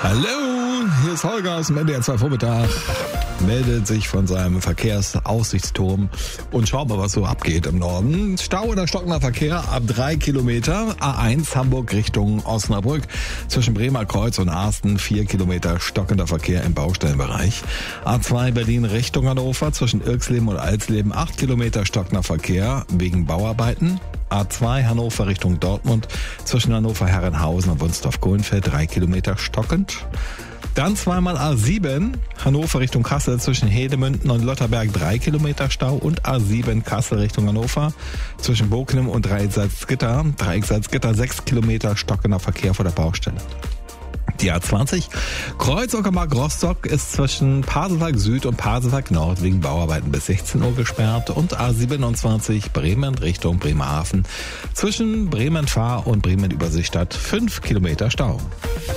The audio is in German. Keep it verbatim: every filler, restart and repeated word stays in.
Hallo, hier ist Holger aus dem N D R zwei Vormittag. Meldet sich von seinem Verkehrsaussichtsturm und schaut mal, was so abgeht im Norden. Stau oder stockender Verkehr ab drei Kilometer. A eins Hamburg Richtung Osnabrück. Zwischen Bremer Kreuz und Arsten vier Kilometer stockender Verkehr im Baustellenbereich. A zwei Berlin Richtung Hannover. Zwischen Irxleben und Alsleben acht Kilometer stockender Verkehr wegen Bauarbeiten. A zwei Hannover Richtung Dortmund. Zwischen Hannover Herrenhausen und Wunsdorf-Kohlenfeld drei Kilometer stockend. Dann zweimal A sieben, Hannover Richtung Kassel zwischen Hedemünden und Lotterberg drei Kilometer Stau und A sieben Kassel Richtung Hannover zwischen Boknem und Dreieck-Salzgitter, Dreieck-Salzgitter sechs Kilometer stockender Verkehr vor der Baustelle. Die A zwanzig, Kreuz-Uckermark-Rostock ist zwischen Pasewalk Süd und Pasewalk Nord wegen Bauarbeiten bis sechzehn Uhr gesperrt und A siebenundzwanzig Bremen Richtung Bremerhaven zwischen Bremen-Fahr und Bremen-Überseestadt fünf Kilometer Stau.